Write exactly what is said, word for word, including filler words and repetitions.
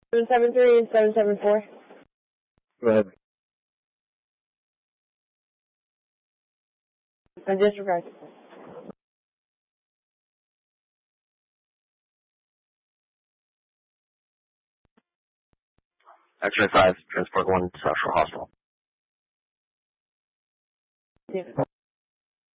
seven seven three and seven seven four. Go ahead. I disregard. X-ray five, transport one to South Shore Hospital. Yeah.